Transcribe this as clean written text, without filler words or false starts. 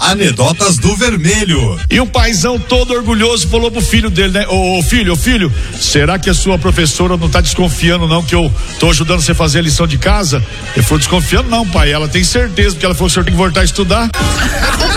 Anedotas do Vermelho. E o paizão todo orgulhoso falou pro filho dele, né? Ô filho, será que a sua professora não tá desconfiando não que eu tô ajudando você a fazer a lição de casa? Ele falou, desconfiando não, pai, ela tem certeza, porque ela falou que o senhor tem que voltar a estudar.